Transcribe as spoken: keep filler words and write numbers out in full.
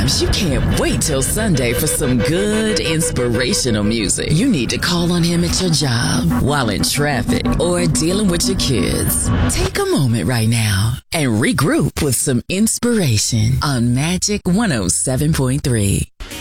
Sometimes you can't wait till Sunday for some good inspirational music. You need to call on him at your job, while in traffic, or dealing with your kids. Take a moment right now and regroup with some inspiration on Magic one oh seven point three.